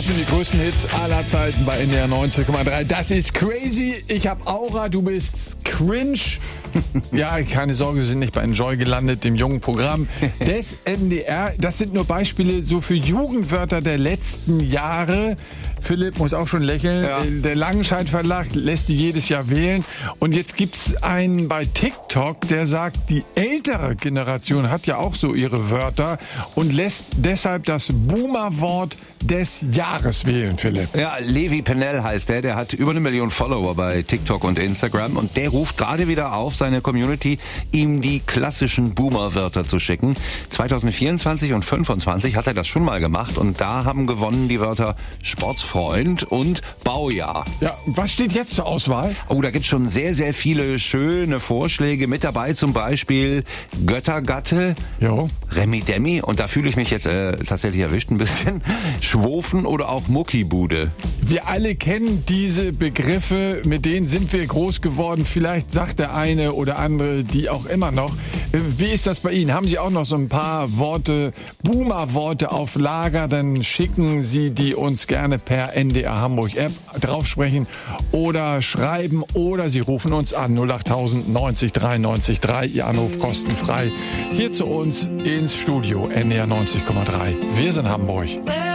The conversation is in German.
Das sind die größten Hits aller Zeiten bei NDR 90,3. Das ist crazy. Ich hab Aura, du bist cringe. Ja, keine Sorge, Sie sind nicht bei Enjoy gelandet, dem jungen Programm des NDR. Das sind nur Beispiele so für Jugendwörter der letzten Jahre. Philipp muss auch schon lächeln. Ja. Der Langenscheidt Verlag lässt die jedes Jahr wählen. Und jetzt gibt's einen bei TikTok, der sagt, die ältere Generation hat ja auch so ihre Wörter und lässt deshalb das Boomer-Wort des Jahres wählen, Philipp. Ja, Levi Pennell heißt der hat über 1 Million Follower bei TikTok und Instagram und der ruft gerade wieder auf seine Community, ihm die klassischen Boomer-Wörter zu schicken. 2024 und 2025 hat er das schon mal gemacht und da haben gewonnen die Wörter Sportsfreund und Baujahr. Ja, was steht jetzt zur Auswahl? Oh, da gibt's schon sehr, sehr viele schöne Vorschläge mit dabei, zum Beispiel Göttergatte, Remi Demi und da fühle ich mich jetzt tatsächlich erwischt ein bisschen, Schwofen oder auch Muckibude. Wir alle kennen diese Begriffe, mit denen sind wir groß geworden. Vielleicht sagt der eine oder andere die auch immer noch. Wie ist das bei Ihnen? Haben Sie auch noch so ein paar Worte, Boomer-Worte auf Lager? Dann schicken Sie die uns gerne per NDR Hamburg App draufsprechen oder schreiben oder Sie rufen uns an 08000 90 93 3. Ihr Anruf kostenfrei. Hier zu uns ins Studio NDR 90,3. Wir sind Hamburg.